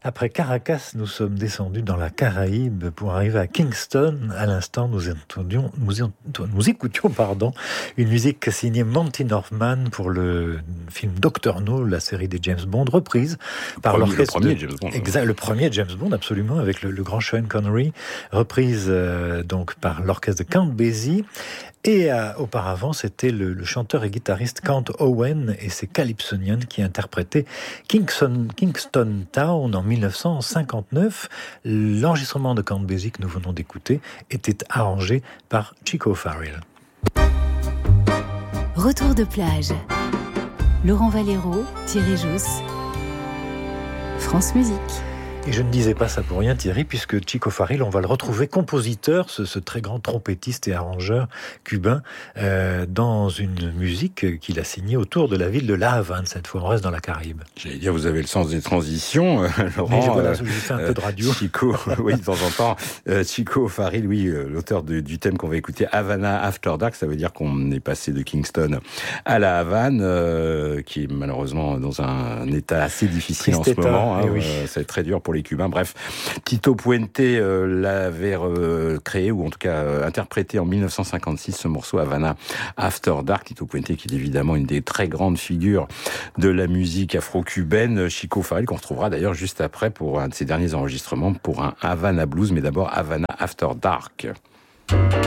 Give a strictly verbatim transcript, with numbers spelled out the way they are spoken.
Après Caracas, nous sommes descendus dans la Caraïbe pour arriver à Kingston. À l'instant, nous, entendions, nous, nous écoutions pardon, une musique signée Monty Norman pour le film Doctor No, la série des James Bond, reprise par premier, l'orchestre. Le premier James Bond. Exact, le premier James Bond, absolument, avec le, le grand Sean Connery, reprise euh, donc par l'orchestre de Count Basie. Et euh, auparavant, c'était le, le chanteur et guitariste Count Owen et ses Calypsonians qui interprétaient Kingston, Kingston Town en dix-neuf cent cinquante-neuf. L'enregistrement de Count Basie que nous venons d'écouter était arrangé par Chico Farrell. Retour de plage. Laurent Valero, Thierry Jousse, France Musique. Et je ne disais pas ça pour rien, Thierry, puisque Chico Farrell, on va le retrouver compositeur, ce, ce très grand trompettiste et arrangeur cubain, euh, dans une musique qu'il a signée autour de la ville de La Havane. Cette fois, on reste dans la Caraïbe. J'allais dire, vous avez le sens des transitions, euh, Laurent. Mais voilà, je fais un euh, peu de radio. Chico, oui, de temps en temps. Euh, Chico Farrell, oui, euh, l'auteur de, du thème qu'on va écouter, Havana After Dark, ça veut dire qu'on est passé de Kingston à La Havane, euh, qui est malheureusement dans un état assez difficile Triste en ce état, moment. Hein, oui. euh, c'est très dur pour les Cubains. Bref, Tito Puente euh, l'avait euh, créé, ou en tout cas euh, interprété en dix-neuf cent cinquante-six, ce morceau Havana After Dark. Tito Puente, qui est évidemment une des très grandes figures de la musique afro-cubaine. Chico Farrell, qu'on retrouvera d'ailleurs juste après pour un de ses derniers enregistrements, pour un Havana Blues, mais d'abord Havana After Dark.